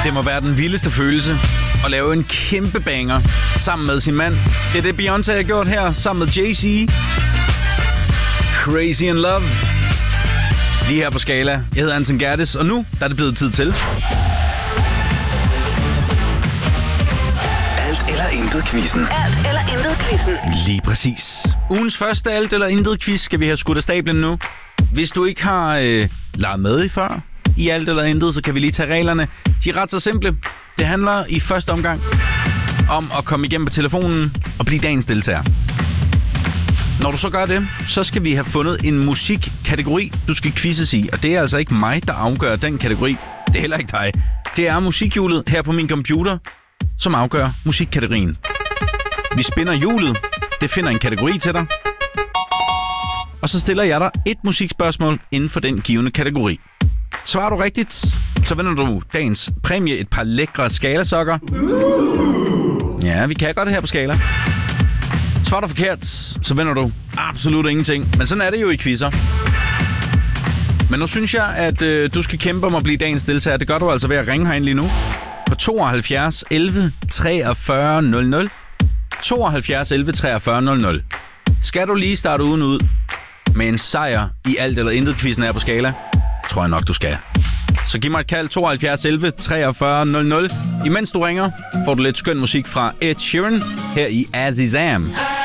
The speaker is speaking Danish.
Det må være den vildeste følelse at lave en kæmpe banger sammen med sin mand. Det er det, Beyoncé har gjort her sammen med Jay-Z. Crazy in Love. Lige her på Skala. Jeg hedder Anton Gerdes, og nu der er det blevet tid til Alt eller intet quizzen. Alt eller intet quizzen. Lige præcis. Ugens første Alt eller intet quiz skal vi have skudt af stablen nu. Hvis du ikke har leget med i før i Alt eller intet, så kan vi lige tage reglerne. De er ret så simple. Det handler i første omgang om at komme igennem på telefonen og blive dagens deltager. Når du så gør det, så skal vi have fundet en musikkategori, du skal quizzes i. Og det er altså ikke mig, der afgør den kategori. Det er heller ikke dig. Det er musikhjulet her på min computer, som afgør musikkategorien. Vi spinner hjulet. Det finder en kategori til dig. Og så stiller jeg dig et musikspørgsmål inden for den givne kategori. Svarer du rigtigt, så vinder du dagens præmie, et par lækre Skala-sokker. Ja, vi kan godt det her på Skala. Svarer du forkert, så vinder du absolut ingenting. Men sådan er det jo i quizzer. Men nu synes jeg, at du skal kæmpe om at blive dagens deltager. Det gør du altså ved at ringe herind lige nu. På 72 11 43 00. 72 11 43 00. Skal du lige starte uden ud med en sejr i Alt eller intet quizzen her på Skala? Tror jeg nok, du skal. Så giv mig et kald 72 11 43 00. Imens du ringer, får du lidt skøn musik fra Ed Sheeran her i Azizam.